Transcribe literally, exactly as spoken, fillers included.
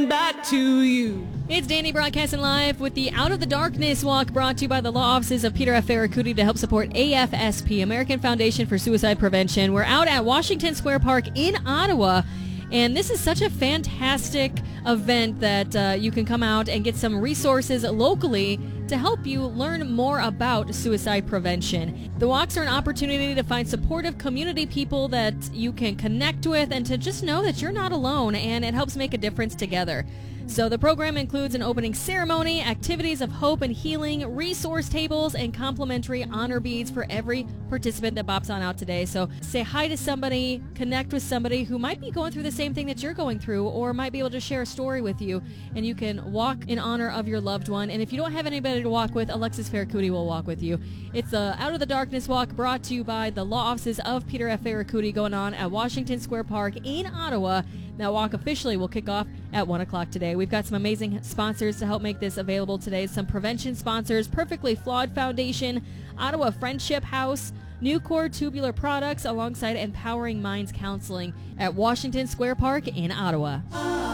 coming back to you. It's Danny broadcasting live with the Out of the Darkness Walk, brought to you by the law offices of Peter F. Ferracuti to help support A F S P, American Foundation for Suicide Prevention. We're out at Washington Square Park in Ottawa, and this is such a fantastic event that uh, you can come out and get some resources locally to help you learn more about suicide prevention. The walks are an opportunity to find supportive community people that you can connect with and to just know that you're not alone, and it helps make a difference together. So the program includes an opening ceremony, activities of hope and healing, resource tables, and complimentary honor beads for every participant that bops on out today. So say hi to somebody, connect with somebody who might be going through the same thing that you're going through, or might be able to share a story with you, and you can walk in honor of your loved one. And if you don't have anybody to walk with, Alexis Ferracuti will walk with you. It's the Out of the Darkness Walk, brought to you by the law offices of Peter F. Ferracuti, going on at Washington Square Park in Ottawa. That walk officially will kick off at one o'clock today. We've got some amazing sponsors to help make this available today. Some prevention sponsors: Perfectly Flawed Foundation, Ottawa Friendship House, Nucor Tubular Products, alongside Empowering Minds Counseling at Washington Square Park in Ottawa.